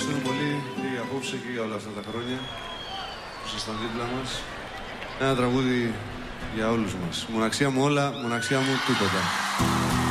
ευχαριστούμε πολύ και για απόψε και για όλα αυτά τα χρόνια που ήσασταν δίπλα μας. Ένα τραγούδι για όλους μας. Μοναξιά μου όλα, μοναξιά μου τίποτα.